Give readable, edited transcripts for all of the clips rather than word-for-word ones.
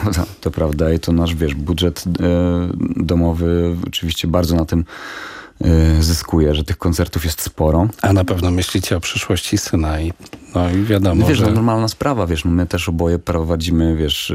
to prawda i to nasz, wiesz, budżet domowy oczywiście bardzo na tym zyskuje, że tych koncertów jest sporo. A na pewno myślicie o przyszłości syna i wiadomo, wiesz, że... normalna sprawa, wiesz, my też oboje prowadzimy, wiesz,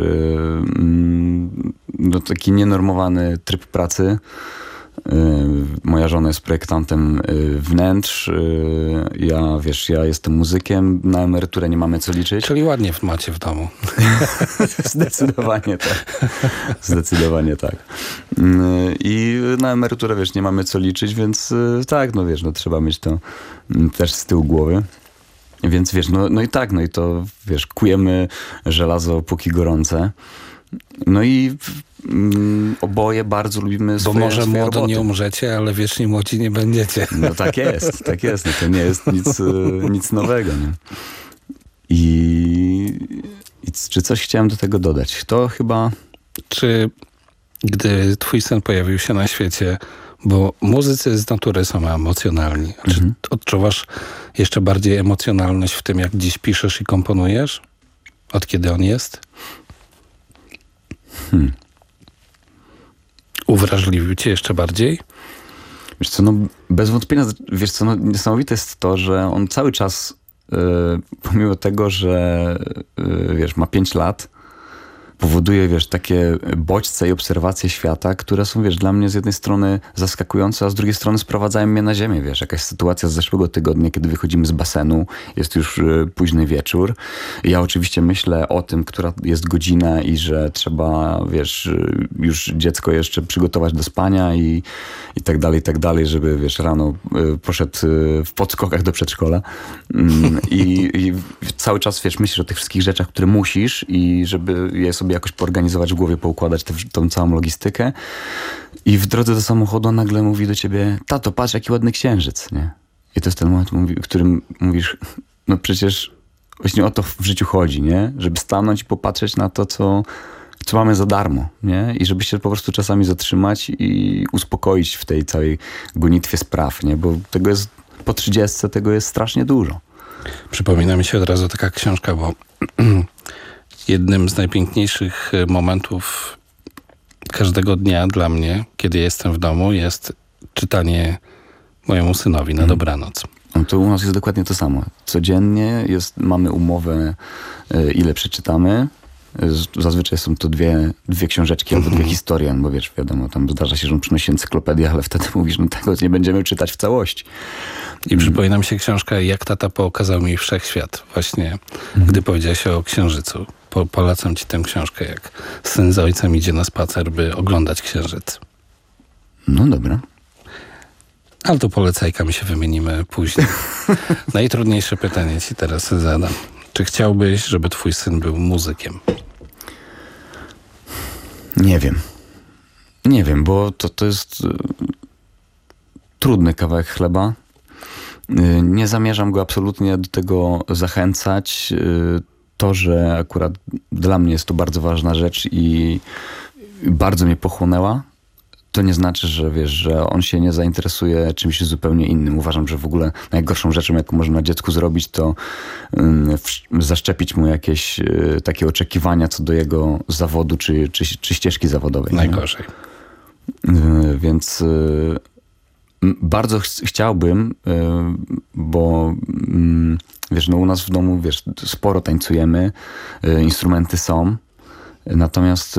taki nienormowany tryb pracy. Moja żona jest projektantem wnętrz, ja jestem muzykiem, na emeryturę nie mamy co liczyć. Czyli ładnie macie w domu. Zdecydowanie tak. Zdecydowanie tak. I na emeryturę, wiesz, nie mamy co liczyć, więc tak, wiesz, trzeba mieć to też z tyłu głowy. Więc wiesz, i to, wiesz, kujemy żelazo póki gorące. No i oboje bardzo lubimy swoje roboty. Bo może młodo nie umrzecie, ale wiecznie młodzi nie będziecie. No tak jest. No to nie jest nic nowego. Nie? I czy coś chciałem do tego dodać? To chyba... Czy gdy twój syn pojawił się na świecie, bo muzycy z natury są emocjonalni, czy odczuwasz jeszcze bardziej emocjonalność w tym, jak dziś piszesz i komponujesz? Od kiedy on jest? Uwrażliwił cię jeszcze bardziej? Wiesz co, bez wątpienia, wiesz co, niesamowite jest to, że on cały czas, pomimo tego, że wiesz, ma 5 lat, powoduje, wiesz, takie bodźce i obserwacje świata, które są, wiesz, dla mnie z jednej strony zaskakujące, a z drugiej strony sprowadzają mnie na ziemię, wiesz, jakaś sytuacja z zeszłego tygodnia, kiedy wychodzimy z basenu, jest już późny wieczór. Ja oczywiście myślę o tym, która jest godzina i że trzeba, wiesz, już dziecko jeszcze przygotować do spania i tak dalej, żeby, wiesz, rano poszedł w podskokach do przedszkola. I cały czas, wiesz, myślisz o tych wszystkich rzeczach, które musisz i żeby je sobie jakoś poorganizować w głowie, poukładać tą całą logistykę. I w drodze do samochodu nagle mówi do ciebie: tato, patrz, jaki ładny księżyc, nie? I to jest ten moment, w którym mówisz, no przecież właśnie o to w życiu chodzi, nie? Żeby stanąć i popatrzeć na to, co mamy za darmo, nie? I żeby się po prostu czasami zatrzymać i uspokoić w tej całej gonitwie spraw, nie? Bo tego jest, po 30 tego jest strasznie dużo. Przypomina mi się od razu taka książka, bo jednym z najpiękniejszych momentów każdego dnia dla mnie, kiedy jestem w domu, jest czytanie mojemu synowi na dobranoc. No to u nas jest dokładnie to samo. Codziennie mamy umowę, ile przeczytamy. Zazwyczaj są to dwie książeczki albo 2 historie, bo wiesz, wiadomo, tam zdarza się, że on przynosi encyklopedię, ale wtedy mówisz, no tego nie będziemy czytać w całości. I przypomina mi się książka Jak tata pokazał mi wszechświat. Właśnie, gdy powiedziałeś o księżycu. Polecam ci tę książkę, jak syn z ojcem idzie na spacer, by oglądać księżyc. No dobra. Ale to polecajkami się wymienimy później. Najtrudniejsze pytanie ci teraz zadam. Czy chciałbyś, żeby twój syn był muzykiem? Nie wiem, bo to jest trudny kawałek chleba. Nie zamierzam go absolutnie do tego zachęcać. To, że akurat dla mnie jest to bardzo ważna rzecz i bardzo mnie pochłonęła, to nie znaczy, że wiesz, że on się nie zainteresuje czymś zupełnie innym. Uważam, że w ogóle najgorszą rzeczą, jaką można dziecku zrobić, to zaszczepić mu jakieś takie oczekiwania co do jego zawodu czy ścieżki zawodowej. Najgorzej. Więc bardzo chciałbym, bo wiesz, no u nas w domu, wiesz, sporo tańcujemy, instrumenty są. Natomiast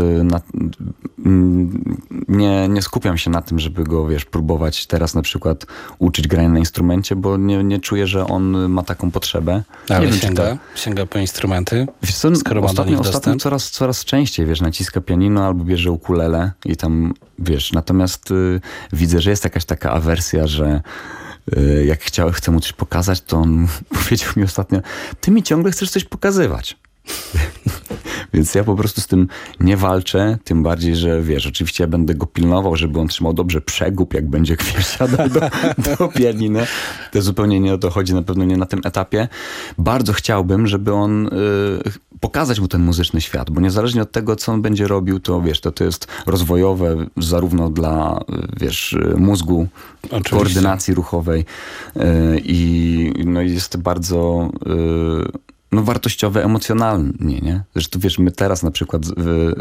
nie skupiam się na tym, żeby go, wiesz, próbować teraz na przykład uczyć grania na instrumencie, bo nie czuję, że on ma taką potrzebę. Ale sięga po instrumenty? Wiesz co, ostatnio coraz częściej, wiesz, naciska pianino albo bierze ukulele i tam, wiesz, natomiast widzę, że jest jakaś taka awersja, że jak chcę mu coś pokazać, to on powiedział mi ostatnio: ty mi ciągle chcesz coś pokazywać. Więc ja po prostu z tym nie walczę, tym bardziej, że wiesz, oczywiście ja będę go pilnował, żeby on trzymał dobrze przegub, jak będzie, wiesz, siadał do pianina. To zupełnie nie o to chodzi, na pewno nie na tym etapie. Bardzo chciałbym, żeby on pokazać mu ten muzyczny świat, bo niezależnie od tego, co on będzie robił, to wiesz, to jest rozwojowe zarówno dla, wiesz, mózgu, oczywiście, koordynacji ruchowej i no jest bardzo wartościowe emocjonalnie, nie? Zresztą wiesz, my teraz na przykład